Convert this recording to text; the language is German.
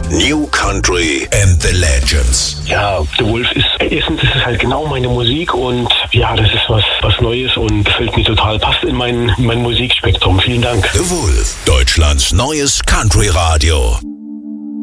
New Country and the Legends. Ja, The Wolf ist, erstens ist es halt genau meine Musik und ja, das ist was Neues und gefällt mir total, passt in mein Musikspektrum. Vielen Dank. The Wolf, Deutschlands neues Country Radio.